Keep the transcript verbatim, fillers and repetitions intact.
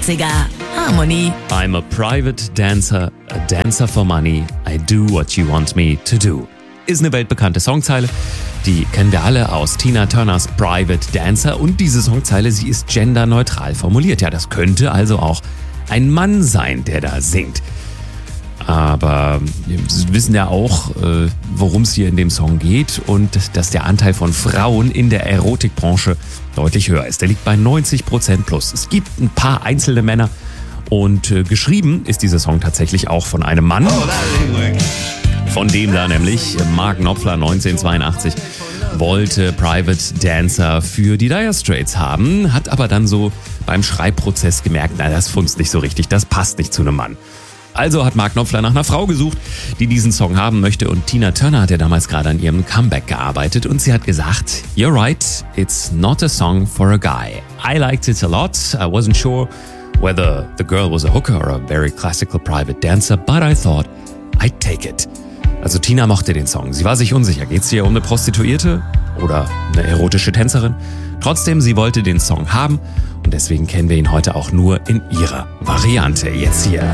neunzehnhundertachtziger. Harmony. I'm a private dancer, a dancer for money. I do what you want me to do. Ist eine weltbekannte Songzeile. Die kennen wir alle aus Tina Turners Private Dancer. Und diese Songzeile, sie ist genderneutral formuliert. Ja, das könnte also auch ein Mann sein, der da singt. Aber wir wissen ja auch, worum es hier in dem Song geht und dass der Anteil von Frauen in der Erotikbranche deutlich höher ist. Der liegt bei neunzig Prozent plus. Es gibt ein paar einzelne Männer und geschrieben ist dieser Song tatsächlich auch von einem Mann. Von dem da nämlich Mark Knopfler neunzehnhundertzweiundachtzig wollte Private Dancer für die Dire Straits haben, hat aber dann so beim Schreibprozess gemerkt, na, das funzt nicht so richtig, das passt nicht zu einem Mann. Also hat Mark Knopfler nach einer Frau gesucht, die diesen Song haben möchte, und Tina Turner hat ja damals gerade an ihrem Comeback gearbeitet und sie hat gesagt, "You're right, it's not a song for a guy. I liked it a lot. I wasn't sure whether the girl was a hooker or a very classical private dancer, but I thought I'd take it." Also Tina mochte den Song. Sie war sich unsicher, geht's hier um eine Prostituierte oder eine erotische Tänzerin? Trotzdem, sie wollte den Song haben und deswegen kennen wir ihn heute auch nur in ihrer Variante. Jetzt hier